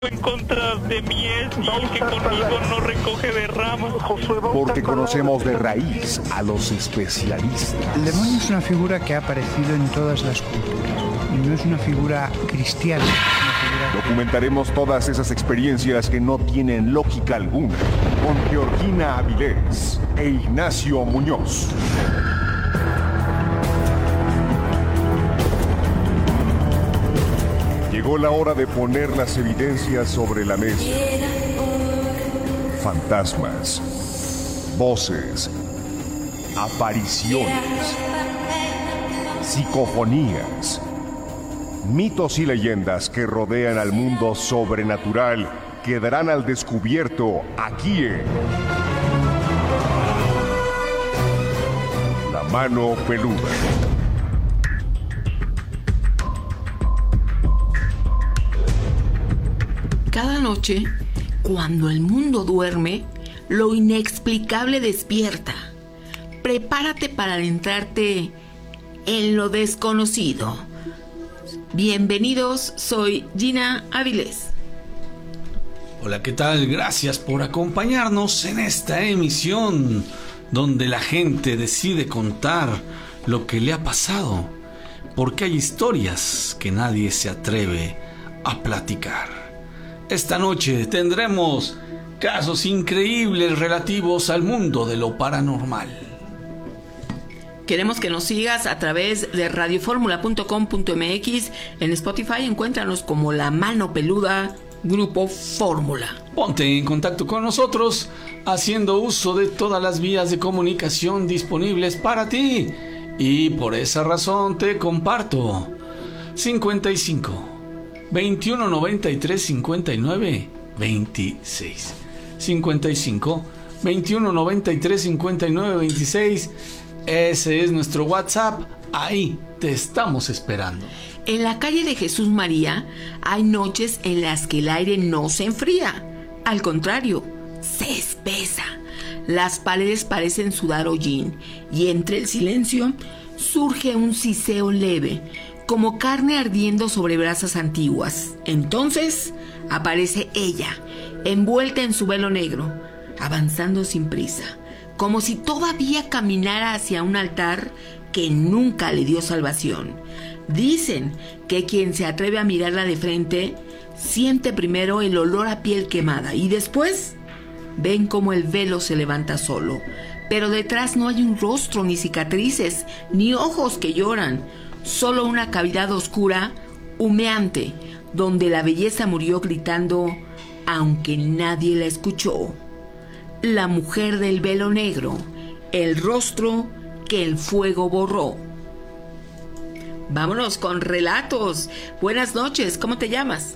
en contra de mí es y el que conmigo no recoge de ramas. Porque conocemos de raíz a los especialistas. El demonio es una figura que ha aparecido en todas las culturas y no es una figura cristiana. Documentaremos todas esas experiencias que no tienen lógica alguna con Georgina Avilés e Ignacio Muñoz. Llegó la hora de poner las evidencias sobre la mesa. Fantasmas, voces, apariciones, psicofonías, mitos y leyendas que rodean al mundo sobrenatural quedarán al descubierto aquí en La Mano Peluda. Cada noche, cuando el mundo duerme, lo inexplicable despierta. Prepárate para adentrarte en lo desconocido. Bienvenidos, soy Gina Avilés. Hola, ¿qué tal? Gracias por acompañarnos en esta emisión donde la gente decide contar lo que le ha pasado, porque hay historias que nadie se atreve a platicar. Esta noche tendremos casos increíbles relativos al mundo de lo paranormal. Queremos que nos sigas a través de radioformula.com.mx. En Spotify encuéntranos como La Mano Peluda, Grupo Fórmula. Ponte en contacto con nosotros haciendo uso de todas las vías de comunicación disponibles para ti. Y por esa razón te comparto 55 21 93 59 26 55 21 93 59 26. Ese es nuestro WhatsApp. Ahí te estamos esperando. En la calle de Jesús María hay noches en las que el aire no se enfría. Al contrario, se espesa. Las paredes parecen sudar hollín y entre el silencio surge un siseo leve, como carne ardiendo sobre brasas antiguas. Entonces aparece ella, envuelta en su velo negro, avanzando sin prisa, como si todavía caminara hacia un altar que nunca le dio salvación. Dicen que quien se atreve a mirarla de frente siente primero el olor a piel quemada y después ven cómo el velo se levanta solo, pero detrás no hay un rostro, ni cicatrices, ni ojos que lloran. Solo una cavidad oscura, humeante, donde la belleza murió gritando, aunque nadie la escuchó. La mujer del velo negro, el rostro que el fuego borró. Vámonos con relatos. Buenas noches, ¿cómo te llamas?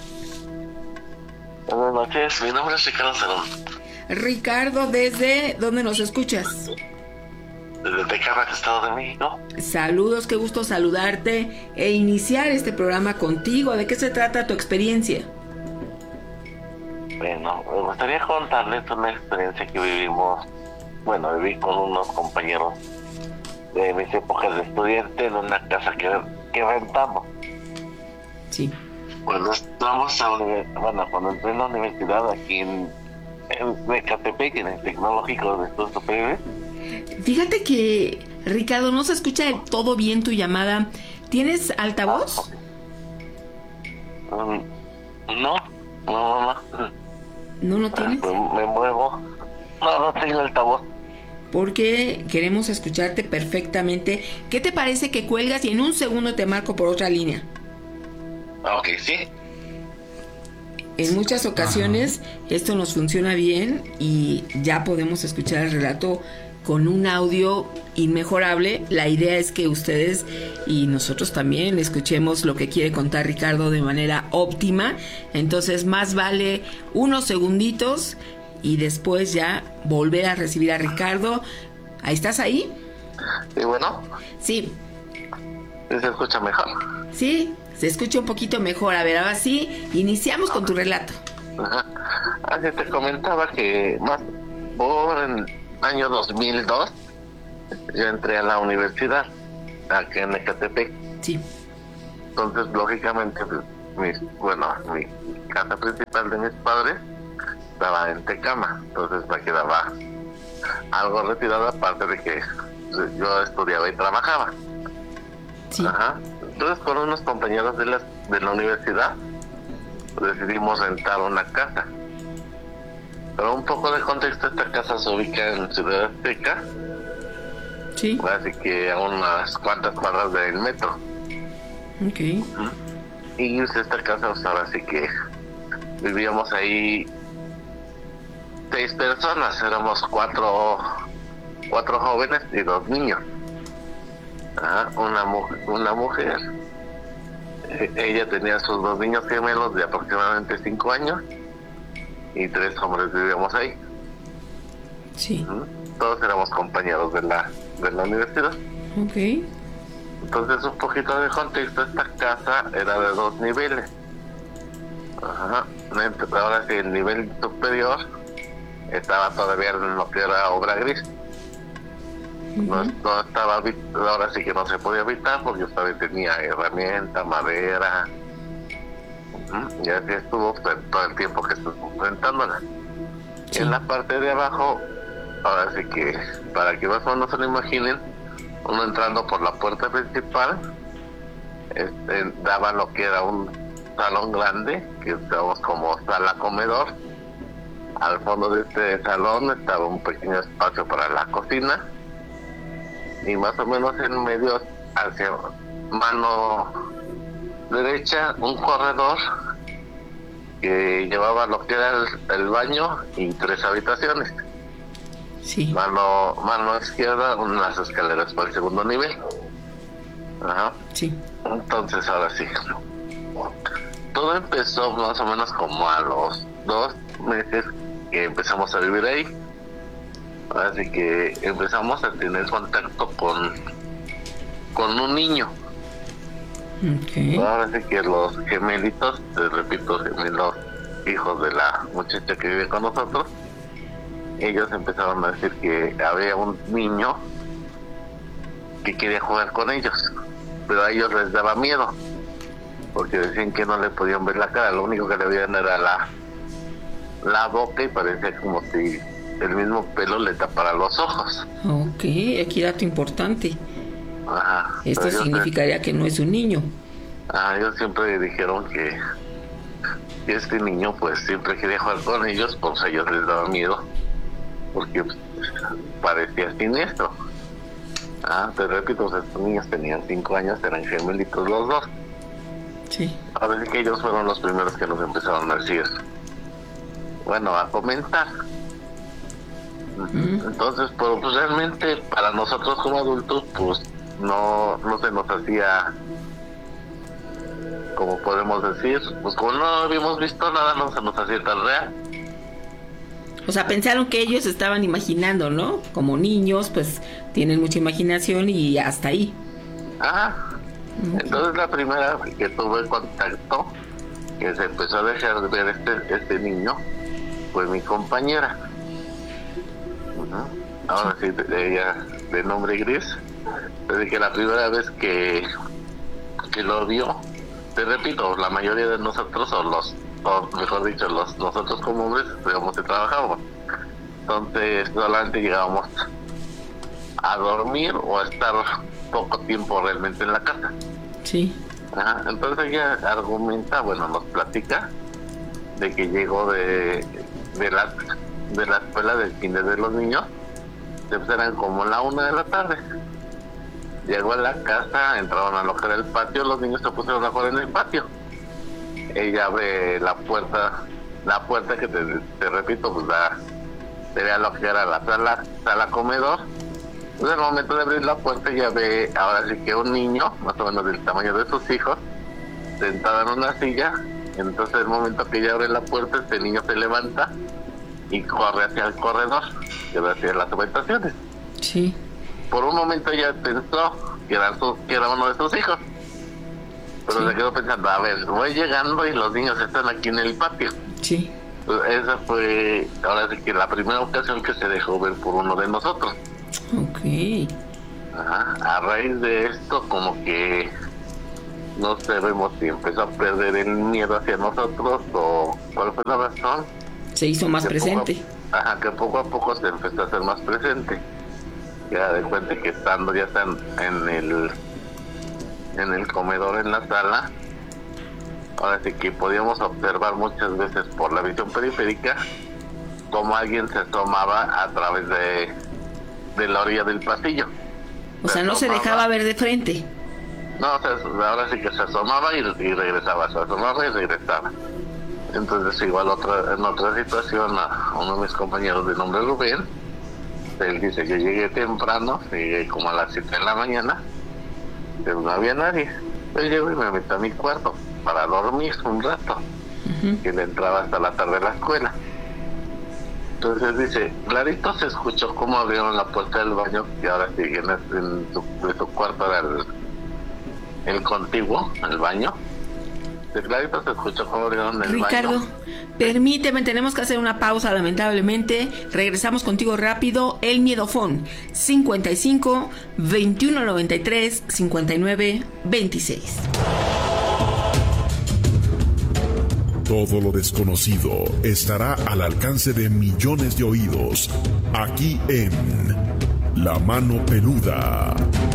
Buenas noches, mi nombre es Ricardo Salón. Ricardo, ¿desde dónde nos escuchas? Desde Tecámac, Estado de México. Saludos, qué gusto saludarte e iniciar este programa contigo. ¿De qué se trata tu experiencia? Bueno, me gustaría contarles una experiencia que vivimos. Bueno, viví con unos compañeros de mis épocas de estudiante en una casa que rentamos. Sí. Cuando estábamos cuando entré en la universidad aquí en Ecatepec, en el Tecnológico de Estudios Superiores. Fíjate que, Ricardo, no se escucha del todo bien tu llamada. ¿Tienes altavoz? No. ¿No tienes? Me muevo. No tengo altavoz. Porque queremos escucharte perfectamente. ¿Qué te parece que cuelgas y en un segundo te marco por otra línea? Ok, sí. En muchas ocasiones esto nos funciona bien y ya podemos escuchar el relato con un audio inmejorable. La idea es que ustedes y nosotros también escuchemos lo que quiere contar Ricardo de manera óptima. Entonces más vale unos segunditos y después ya volver a recibir a Ricardo. ¿Ahí estás ahí? ¿Y bueno? Sí. ¿Se escucha mejor? Sí, se escucha un poquito mejor. A ver, ahora sí, iniciamos con tu relato. Ajá. Así te comentaba que más por el año 2002 yo entré a la universidad aquí en Ecatepec. Sí. Entonces, lógicamente, mi casa principal de mis padres estaba en Tecama, entonces me quedaba algo retirada, aparte de que yo estudiaba y trabajaba. Sí. Ajá. Entonces con unos compañeros de la universidad decidimos rentar una casa. Pero un poco de contexto, esta casa se ubica en Ciudad Azteca, Sí. así que a unas cuantas cuadras del metro. Ok. Y esta casa, pues ahora sí que vivíamos ahí 6 personas, éramos cuatro jóvenes y 2 niños. Una mujer, ella tenía sus 2 niños gemelos de aproximadamente 5 años y 3 hombres vivíamos ahí. Sí. Todos éramos compañeros de la universidad. Ok. Entonces, un poquito de contexto, esta casa era de 2 niveles. Ajá. Ahora sí, el nivel superior estaba todavía en lo que era obra gris. No estaba, ahora sí que no se podía habitar porque todavía tenía herramienta, madera. Y así estuvo todo el tiempo que estuvo rentándola. Sí. En la parte de abajo, ahora sí que, para que más o menos se lo imaginen, uno entrando por la puerta principal, daba lo que era un salón grande, que estábamos como sala comedor. Al fondo de este salón estaba un pequeño espacio para la cocina, y más o menos en medio, hacia mano derecha, un corredor que llevaba lo que era el baño y 3 habitaciones. Sí. Mano izquierda, unas escaleras para el segundo nivel. Ajá. Sí. Entonces, ahora sí, todo empezó más o menos como a los 2 meses que empezamos a vivir ahí. Así que empezamos a tener contacto con un niño. Ok. Ahora sí que los gemelitos, te repito, gemelos hijos de la muchacha que vive con nosotros, ellos empezaron a decir que había un niño que quería jugar con ellos, pero a ellos les daba miedo, porque decían que no le podían ver la cara, lo único que le veían era la boca, y parecía como si el mismo pelo le tapara los ojos. Ok, aquí dato importante. Ajá. Esto Pero ellos significaría que no es un niño. ellos siempre dijeron que este niño pues siempre quería jugar con ellos, pues a ellos les daba miedo, porque parecía siniestro. Te repito, pues, estos niños tenían 5 años, eran gemelitos los 2. Sí. A ver, que ellos fueron los primeros que nos empezaron a decir, bueno, a comentar. Entonces, pero pues realmente para nosotros como adultos, pues no se nos hacía, como podemos decir, pues como no habíamos visto nada, no se nos hacía tan real. O sea, pensaron que ellos estaban imaginando, ¿no? Como niños, pues tienen mucha imaginación y hasta ahí. Entonces la primera que tuve contacto, que se empezó a dejar de ver este niño, fue mi compañera. Ahora sí, ella de nombre Gris. Desde que la primera vez que lo vio, te repito, la mayoría de nosotros, o mejor dicho, nosotros como hombres, digamos que trabajábamos. Entonces solamente llegábamos a dormir o a estar poco tiempo realmente en la casa. Sí. Entonces ella argumenta, nos platica de que llegó de la escuela del kinder de los niños, pues eran como la 1 de la tarde. Llegó a la casa, entraron a lo que era el patio, los niños se pusieron a jugar en el patio. Ella abre la puerta que te repito, pues sería lo que era la sala comedor. Entonces, en el momento de abrir la puerta, ella ve ahora sí que un niño, más o menos del tamaño de sus hijos, sentado en una silla. Entonces, el momento que ella abre la puerta, este niño se levanta y corre hacia el corredor, que va hacia las habitaciones. Sí. Por un momento ella pensó que era uno de sus hijos, pero Sí. se quedó pensando, a ver, voy llegando y los niños están aquí en el patio. Sí. Pues esa fue, ahora sí que la primera ocasión que se dejó ver por uno de nosotros. Ok. A raíz de esto, como que No sabemos si empezó a perder el miedo hacia nosotros o cuál fue la razón. Se hizo más presente. Que poco a poco se empezó a hacer más presente. Ya de cuenta que estando ya están en el comedor, en la sala, ahora sí que podíamos observar muchas veces por la visión periférica como alguien se asomaba a través de la orilla del pasillo. O sea, no se dejaba ver de frente. No, o sea, ahora sí que se asomaba y regresaba, se asomaba y regresaba. Entonces igual en otra situación a uno de mis compañeros de nombre Rubén, él dice que llegué temprano, llegué como a las 7 de la mañana, pero no había nadie. Él llegó y me metí a mi cuarto para dormir un rato, que le entraba hasta la tarde a la escuela. Entonces dice, clarito se escuchó cómo abrieron la puerta del baño, que ahora sí, de su cuarto era el contiguo, el baño. De clarito se escuchó cómo abrieron el Ricardo, baño. Permíteme, tenemos que hacer una pausa, lamentablemente. Regresamos contigo rápido. El Miedofón, 55 21 93 59 26. Todo lo desconocido estará al alcance de millones de oídos, aquí en La Mano Peluda,